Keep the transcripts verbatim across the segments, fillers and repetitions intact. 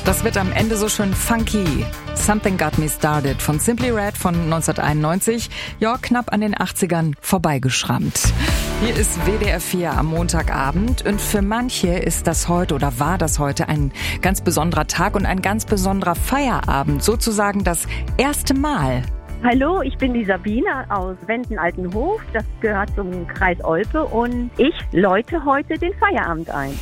Das wird am Ende so schön funky. Something Got Me Started von Simply Red von neunzehnhunderteinundneunzig. Ja, knapp an den achtzigern vorbeigeschrammt. Hier ist W D R vier am Montagabend und für manche ist das heute oder war das heute ein ganz besonderer Tag und ein ganz besonderer Feierabend. Sozusagen das erste Mal. Hallo, ich bin die Sabine aus Wenden-Altenhof. Das gehört zum Kreis Olpe und ich läute heute den Feierabend ein.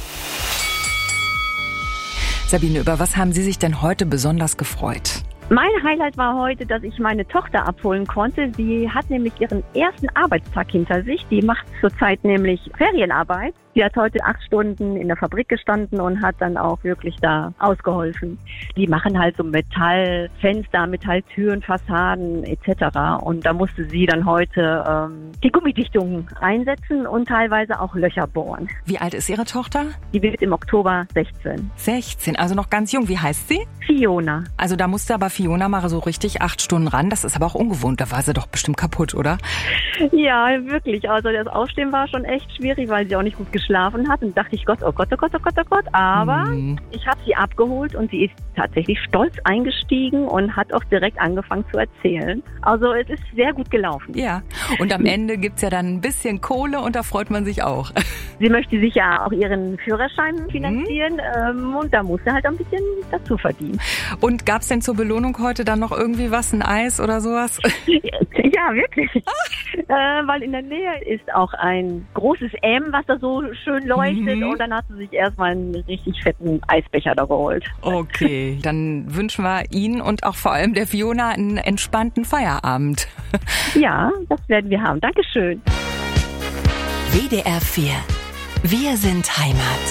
Sabine, über was haben Sie sich denn heute besonders gefreut? Mein Highlight war heute, dass ich meine Tochter abholen konnte. Sie hat nämlich ihren ersten Arbeitstag hinter sich. Die macht zurzeit nämlich Ferienarbeit. Sie hat heute acht Stunden in der Fabrik gestanden und hat dann auch wirklich da ausgeholfen. Die machen halt so Metallfenster, Metalltüren, Fassaden et cetera. Und da musste sie dann heute ähm, die Gummidichtung einsetzen und teilweise auch Löcher bohren. Wie alt ist Ihre Tochter? Die wird im Oktober sechzehn. sechzehn, also noch ganz jung. Wie heißt sie? Fiona. Also da musste aber Fiona mal so richtig acht Stunden ran. Das ist aber auch ungewohnt. Da war sie doch bestimmt kaputt, oder? Ja, wirklich. Also das Aufstehen war schon echt schwierig, weil sie auch nicht gut geschlafen hat. Und dachte ich, Gott, oh Gott, oh Gott, oh Gott, oh Gott. Aber hm. ich habe sie abgeholt und sie ist tatsächlich stolz eingestiegen und hat auch direkt angefangen zu erzählen. Also es ist sehr gut gelaufen. Ja, und am Ende gibt's ja dann ein bisschen Kohle und da freut man sich auch. Sie möchte sich ja auch ihren Führerschein finanzieren hm. und da muss sie halt ein bisschen dazu verdienen. Und gab's denn zur Belohnung heute dann noch irgendwie was, ein Eis oder sowas? Ja, wirklich. äh, weil in der Nähe ist auch ein großes M, was da so schön leuchtet mhm. und dann hat sie sich erstmal einen richtig fetten Eisbecher da geholt. Okay, dann wünschen wir Ihnen und auch vor allem der Fiona einen entspannten Feierabend. Ja, das werden wir haben. Dankeschön. W D R vier. Wir sind Heimat.